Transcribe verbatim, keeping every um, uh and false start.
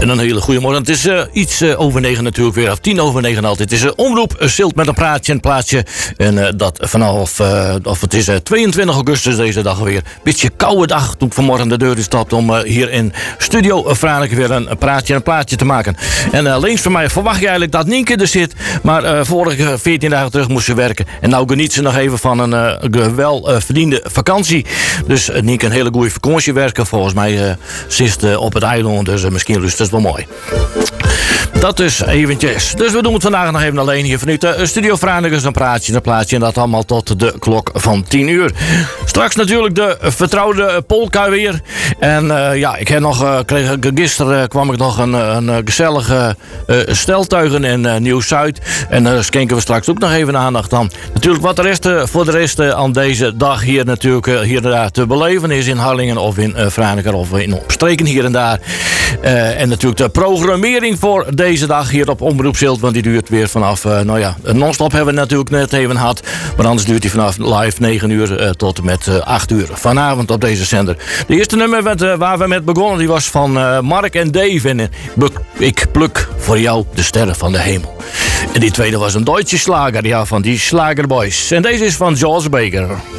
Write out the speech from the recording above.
En een hele goede morgen. Het is uh, iets uh, over negen natuurlijk weer, of tien over negen altijd. Het is een uh, omroep, uh, Zilt met een praatje en plaatje. En uh, dat vanaf, uh, of het is uh, tweeëntwintig augustus deze dag weer. Beetje koude dag toen ik vanmorgen de deur instapt om uh, hier in Studio uh, Franeker weer een, een praatje en een plaatje te maken. En uh, links van mij verwacht je eigenlijk dat Nienke er zit. Maar uh, vorige veertien dagen terug moest ze werken. En nou geniet ze nog even van een uh, wel uh, verdiende vakantie. Dus uh, Nienke een hele goede vakantie werken. Volgens mij uh, zit uh, op het eiland, dus uh, misschien rust dat is wel mooi. Dat is eventjes. Dus we doen het vandaag nog even alleen hier vanuit de Studio Franeker. Een praatje, een plaatje en dat allemaal tot de klok van tien uur. Straks natuurlijk de vertrouwde polka weer. En uh, ja, ik heb nog, uh, kreeg, gisteren uh, kwam ik nog een, een gezellige uh, steltuigen in uh, Nieuw-Zuid. En daar uh, schenken we straks ook nog even aandacht aan. Natuurlijk wat de rest, uh, voor de rest uh, aan deze dag hier natuurlijk uh, hier en daar te beleven is in Harlingen of in uh, Franeker of in omstreken hier en daar. Uh, en natuurlijk de programmering voor deze dag hier op Omroep Zilt, want die duurt weer vanaf, uh, nou ja, non-stop hebben we natuurlijk net even gehad. Maar anders duurt die vanaf live negen uur uh, tot en met uh, acht uur vanavond op deze zender. De eerste nummer met, uh, waar we met begonnen, die was van uh, Mark en Dave. En uh, ik pluk voor jou de sterren van de hemel. En die tweede was een Duitse slager, ja, van die Slagerboys. En deze is van George Baker.